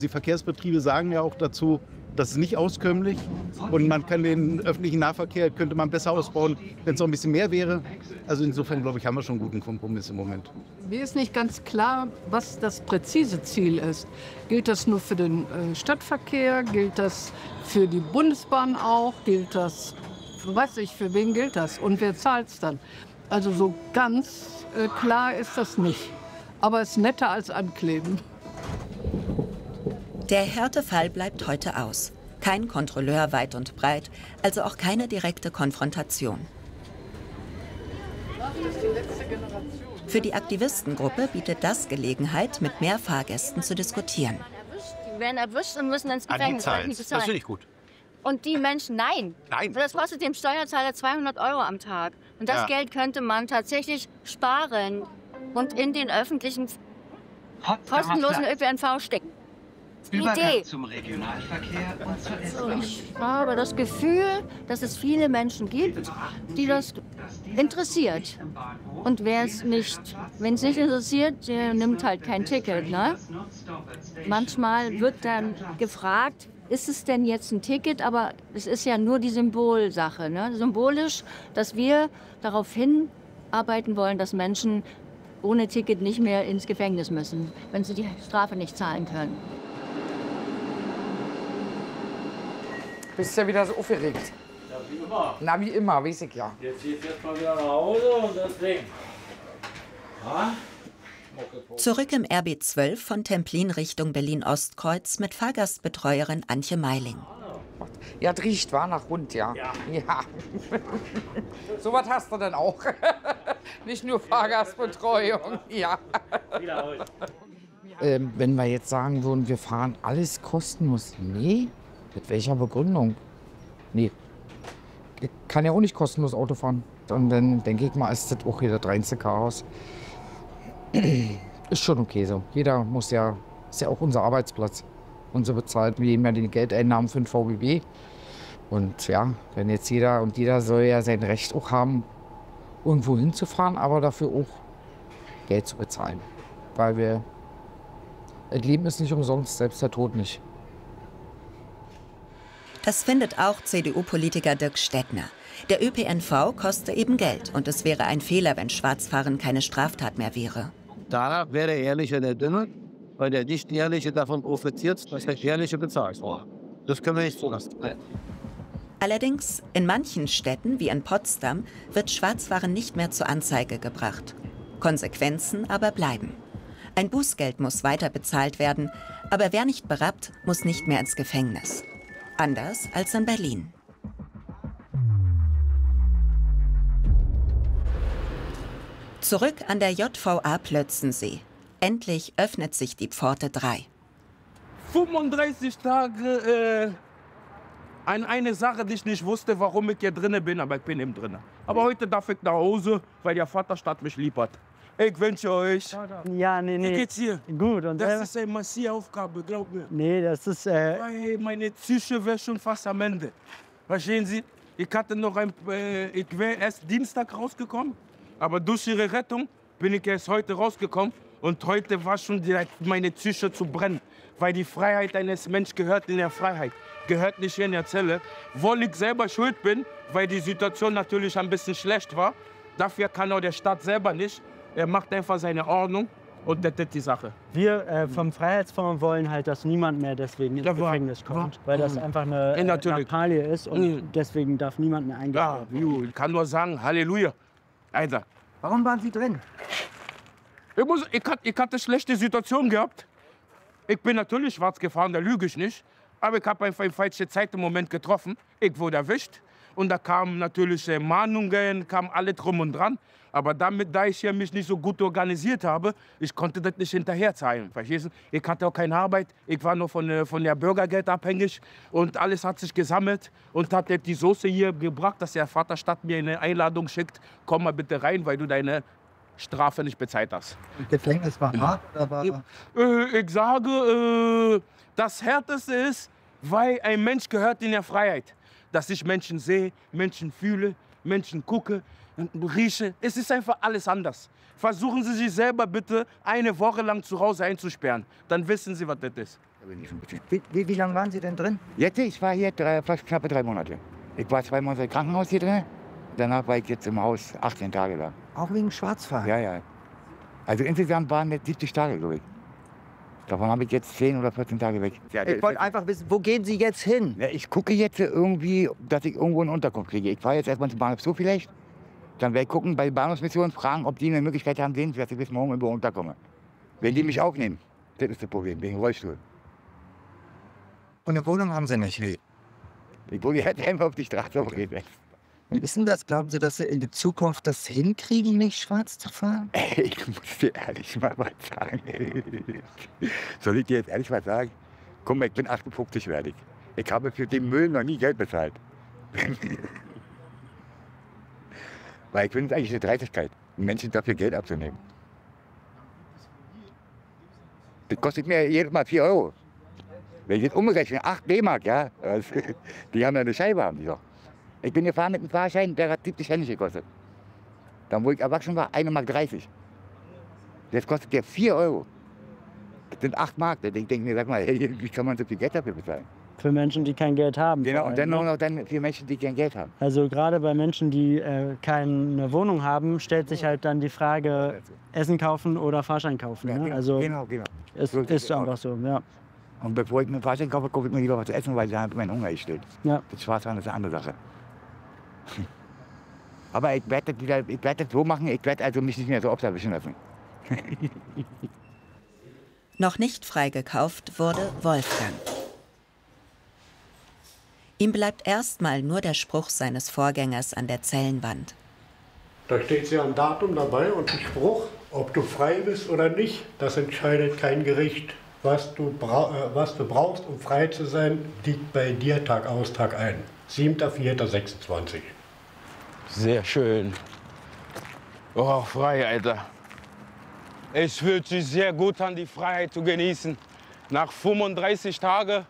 Die Verkehrsbetriebe sagen ja auch dazu, das ist nicht auskömmlich und man kann den öffentlichen Nahverkehr könnte man besser ausbauen, wenn es noch ein bisschen mehr wäre. Also insofern, glaube ich, haben wir schon einen guten Kompromiss im Moment. Mir ist nicht ganz klar, was das präzise Ziel ist. Gilt das nur für den Stadtverkehr? Gilt das für die Bundesbahn auch? Gilt das, weiß ich, für wen gilt das? Und wer zahlt es dann? Also so ganz klar ist das nicht. Aber es ist netter als ankleben. Der Härtefall bleibt heute aus. Kein Kontrolleur weit und breit, also auch keine direkte Konfrontation. Für die Aktivistengruppe bietet das Gelegenheit, mit mehr Fahrgästen zu diskutieren. Die werden erwischt und müssen ins Gefängnis. Das finde ich gut. Und die Menschen, nein. Das kostet dem Steuerzahler 200 € am Tag. Und das Geld könnte man tatsächlich sparen und in den öffentlichen kostenlosen ÖPNV stecken. Idee. Zum Regionalverkehr und zur Ich habe das Gefühl, dass es viele Menschen gibt, die das interessiert. Und wenn es nicht interessiert, der nimmt halt kein Ticket. Ne? Manchmal wird dann gefragt, ist es denn jetzt ein Ticket? Aber es ist ja nur die Symbolsache. Ne? Symbolisch, dass wir darauf hinarbeiten wollen, dass Menschen ohne Ticket nicht mehr ins Gefängnis müssen, wenn sie die Strafe nicht zahlen können. Bist du ja wieder so aufgeregt? Ja, wie immer. Na, wie immer, weiß ich ja. Jetzt geht's mal wieder nach Hause und deswegen. Ja? Zurück im RB12 von Templin Richtung Berlin-Ostkreuz mit Fahrgastbetreuerin Antje Meiling. Ja, das riecht, war nach Hund, ja. Ja. So was hast du denn auch. Nicht nur Fahrgastbetreuung, ja. Wenn wir jetzt sagen würden, wir fahren alles kostenlos. Nee, mit welcher Begründung? Nee. Ich kann ja auch nicht kostenlos Auto fahren. Und dann denke ich mal, ist das auch hier das reinste Chaos. Ist schon okay so. Jeder muss ja, ist ja auch unser Arbeitsplatz. Unser bezahlt, wir nehmen ja die Geldeinnahmen für den VBB. Und ja, wenn jetzt jeder soll ja sein Recht auch haben, irgendwo hinzufahren, aber dafür auch Geld zu bezahlen. Weil das Leben ist nicht umsonst, selbst der Tod nicht. Das findet auch CDU-Politiker Dirk Stettner. Der ÖPNV koste eben Geld und es wäre ein Fehler, wenn Schwarzfahren keine Straftat mehr wäre. Danach wäre der Ehrliche der Dünne, weil der Nicht-Ehrliche davon profitiert, dass der Ehrliche bezahlt. Das können wir nicht zulassen. Allerdings, in manchen Städten, wie in Potsdam, wird Schwarzfahren nicht mehr zur Anzeige gebracht. Konsequenzen aber bleiben. Ein Bußgeld muss weiter bezahlt werden, aber wer nicht berappt, muss nicht mehr ins Gefängnis. Anders als in Berlin. Zurück an der JVA Plötzensee. Endlich öffnet sich die Pforte 3. 35 Tage an eine Sache, die ich nicht wusste, warum ich hier drinne bin, aber ich bin eben drinne. Aber heute darf ich nach Hause, weil der Vaterstadt mich lieb hat. Ich wünsche euch. Ja, nee. Wie geht's dir? Gut. Und das ist eine massive Aufgabe, glaub mir. Nee, das ist... Weil meine Psyche wäre schon fast am Ende. Verstehen Sie? Ich hatte noch ich wäre erst Dienstag rausgekommen, aber durch Ihre Rettung bin ich erst heute rausgekommen. Und heute war schon direkt meine Psyche zu brennen. Weil die Freiheit eines Menschen gehört in der Freiheit, gehört nicht hier in der Zelle. Obwohl ich selber schuld bin, weil die Situation natürlich ein bisschen schlecht war. Dafür kann auch der Staat selber nicht. Er macht einfach seine Ordnung und das ist die Sache. Wir vom Freiheitsfonds wollen halt, dass niemand mehr deswegen ins Gefängnis kommt. Weil das einfach eine Lappalie ist und deswegen darf niemand mehr eingesperrt werden. Ich kann nur sagen, Halleluja. Alter. Warum waren Sie drin? Ich hatte schlechte Situation gehabt. Ich bin natürlich schwarz gefahren, da lüge ich nicht. Aber ich habe einfach eine falsche Zeit im Moment getroffen. Ich wurde erwischt. Und da kamen natürlich Mahnungen, kam alle drum und dran. Aber da ich hier mich nicht so gut organisiert habe, ich konnte das nicht hinterherzahlen. Verstehst du? Ich hatte auch keine Arbeit. Ich war nur von der Bürgergeld abhängig. Und alles hat sich gesammelt. Und hat die Soße hier gebracht, dass der Vaterstadt mir eine Einladung schickt. Komm mal bitte rein, weil du deine Strafe nicht bezahlt hast. Gefängnis war hart oder war... Ich sage, das Härteste ist, weil ein Mensch gehört in der Freiheit. Dass ich Menschen sehe, Menschen fühle, Menschen gucke, rieche. Es ist einfach alles anders. Versuchen Sie sich selber bitte eine Woche lang zu Hause einzusperren. Dann wissen Sie, was das ist. Wie lange waren Sie denn drin? Jetzt, ich war hier fast knappe 3 Monate. Ich war 2 Monate im Krankenhaus hier drin. Danach war ich jetzt im Haus 18 Tage lang. Auch wegen Schwarzfahren? Ja, ja. Also insgesamt waren jetzt 70 Tage, glaube ich. Davon habe ich jetzt 10 oder 14 Tage weg. Ja, ich wollte einfach wissen, wo gehen Sie jetzt hin? Ja, ich gucke jetzt irgendwie, dass ich irgendwo eine Unterkunft kriege. Ich fahre jetzt erstmal zum Bahnhof Zoo vielleicht. Dann werde ich gucken bei Bahnhofsmissionen, fragen, ob die eine Möglichkeit haben, sehen, dass ich bis morgen irgendwo unterkomme. Wenn die mich aufnehmen, das ist das Problem, wegen Rollstuhl. Und eine Wohnung haben Sie nicht? Nee. Ich wohne jetzt einfach auf die Straße. Wissen das? Glauben Sie, dass Sie in der Zukunft das hinkriegen, nicht schwarz zu fahren? Ich muss dir ehrlich mal was sagen. Soll ich dir jetzt ehrlich was sagen? Guck mal, ich bin 58 fertig. Ich habe für den Müll noch nie Geld bezahlt. Weil ich finde es eigentlich eine Dreistigkeit, Menschen dafür Geld abzunehmen. Das kostet mir jedes Mal 4 €. Wenn ich jetzt umrechne, 8 D-Mark, ja, die haben ja eine Scheibe, haben die doch. Ich bin gefahren mit einem Fahrschein, der hat 70 Pfennig gekostet. Dann, wo ich erwachsen war, 1,30 Mark. Jetzt kostet der 4 €. Das sind 8 Mark. Ich denke mir, sag mal, hey, wie kann man so viel Geld dafür bezahlen? Für Menschen, die kein Geld haben. Genau, und dann auch noch für Menschen, die kein Geld haben. Also gerade bei Menschen, die keine Wohnung haben, stellt sich halt dann die Frage, Essen kaufen oder Fahrschein kaufen. Ja, ne? genau, Also genau. Es ist einfach so, ja. Und bevor ich mir einen Fahrschein kaufe, kaufe ich mir lieber was zu essen, weil da hat mein Hunger gestillt. Ja. Das Schwarzfahren ist eine andere Sache. Aber ich werde das so machen, ich werde also mich nicht mehr so oft erwischen lassen. Noch nicht freigekauft wurde Wolfgang. Ihm bleibt erstmal nur der Spruch seines Vorgängers an der Zellenwand. Da steht ja ein Datum dabei und ein Spruch. Ob du frei bist oder nicht, das entscheidet kein Gericht. Was du brauchst, um frei zu sein, liegt bei dir Tag aus, Tag ein. 7.4.26. Sehr schön. Oh, frei, Alter. Es fühlt sich sehr gut an, die Freiheit zu genießen. Nach 35 Tagen.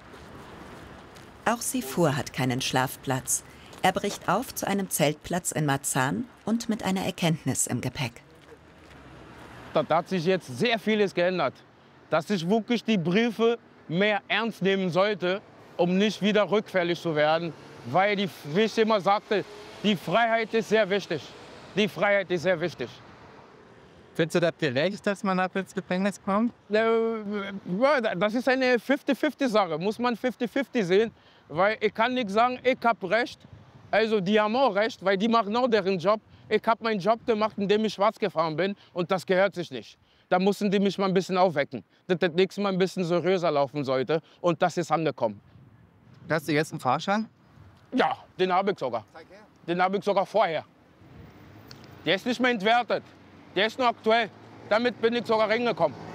Auch Sifur hat keinen Schlafplatz. Er bricht auf zu einem Zeltplatz in Marzahn und mit einer Erkenntnis im Gepäck. Da hat sich jetzt sehr vieles geändert. Dass ich wirklich die Briefe mehr ernst nehmen sollte, um nicht wieder rückfällig zu werden. Weil, wie ich immer sagte, die Freiheit ist sehr wichtig. Die Freiheit ist sehr wichtig. Findest du das gerecht, dass man ab ins Gefängnis kommt? Das ist eine 50-50-Sache. Muss man 50-50 sehen. Weil ich kann nicht sagen, ich habe Recht. Also die haben auch Recht, weil die machen auch deren Job. Ich habe meinen Job gemacht, indem ich schwarz gefahren bin. Und das gehört sich nicht. Da mussten die mich mal ein bisschen aufwecken. Dass das nächste Mal ein bisschen seriöser laufen sollte. Und das ist angekommen. Hast du jetzt einen Fahrschein? Ja, den habe ich sogar. Den habe ich sogar vorher. Der ist nicht mehr entwertet. Der ist nur aktuell. Damit bin ich sogar reingekommen.